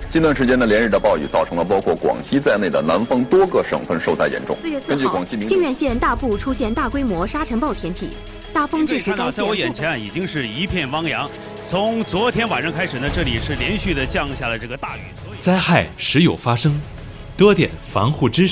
近段时间呢，连日的暴雨造成了包括广西在内的南方多个省份受灾严重。 4月4号，靖远县大部出现大规模沙尘暴天气，大风致使该县。 在我眼前已经是一片汪洋。从昨天晚上开始呢，这里是连续的降下了这个大雨。 灾害时有发生，多点防护知识。